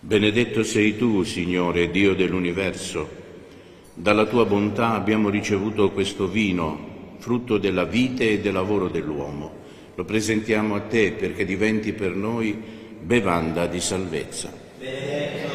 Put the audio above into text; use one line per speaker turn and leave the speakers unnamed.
Benedetto sei tu, Signore, Dio dell'universo. Dalla tua bontà abbiamo ricevuto questo vino, frutto della vite e del lavoro dell'uomo. Lo presentiamo a te perché diventi per noi bevanda di salvezza.